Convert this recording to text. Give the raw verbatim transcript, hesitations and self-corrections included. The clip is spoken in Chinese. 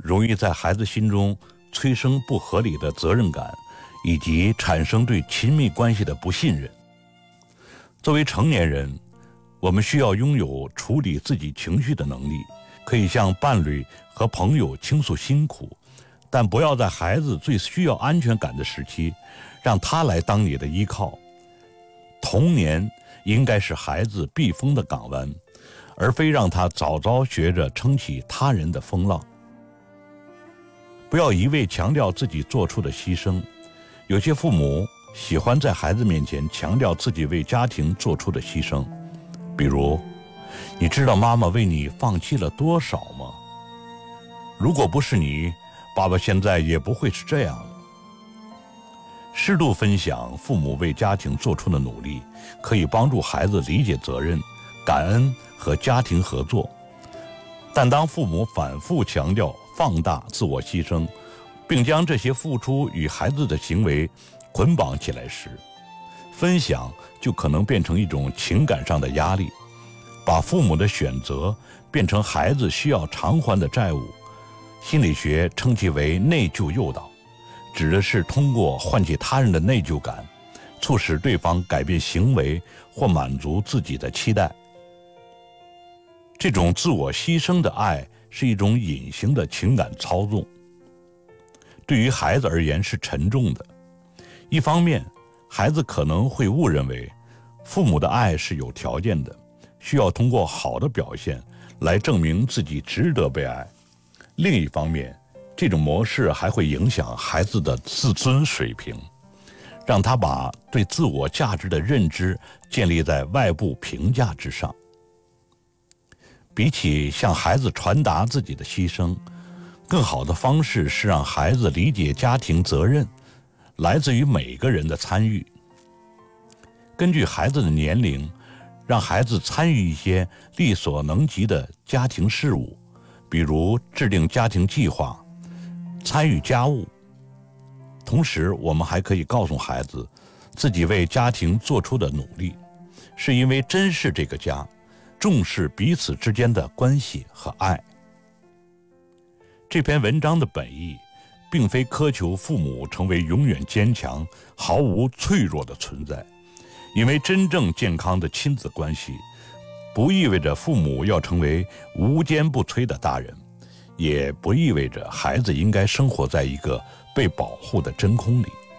容易在孩子心中催生不合理的责任感，以及产生对亲密关系的不信任。作为成年人，我们需要拥有处理自己情绪的能力，可以向伴侣和朋友倾诉辛苦，但不要在孩子最需要安全感的时期，让他来当你的依靠。童年应该是孩子避风的港湾，而非让他早早学着撑起他人的风浪。不要一味强调自己做出的牺牲，有些父母喜欢在孩子面前强调自己为家庭做出的牺牲，比如，你知道妈妈为你放弃了多少吗？如果不是你，爸爸现在也不会是这样了。适度分享父母为家庭做出的努力，可以帮助孩子理解责任、感恩和家庭合作。但当父母反复强调放大自我牺牲，并将这些付出与孩子的行为捆绑起来时，分享就可能变成一种情感上的压力，把父母的选择变成孩子需要偿还的债务。心理学称其为内疚诱导，指的是通过唤起他人的内疚感，促使对方改变行为或满足自己的期待。这种自我牺牲的爱是一种隐形的情感操纵，对于孩子而言是沉重的。一方面，孩子可能会误认为父母的爱是有条件的，需要通过好的表现来证明自己值得被爱。另一方面，这种模式还会影响孩子的自尊水平，让他把对自我价值的认知建立在外部评价之上。比起向孩子传达自己的牺牲，更好的方式是让孩子理解家庭责任来自于每个人的参与。根据孩子的年龄，让孩子参与一些力所能及的家庭事务，比如制定家庭计划、参与家务。同时，我们还可以告诉孩子，自己为家庭做出的努力，是因为珍视这个家，重视彼此之间的关系和爱。这篇文章的本意，并非苛求父母成为永远坚强、毫无脆弱的存在，因为真正健康的亲子关系，不意味着父母要成为无坚不摧的大人，也不意味着孩子应该生活在一个被保护的真空里。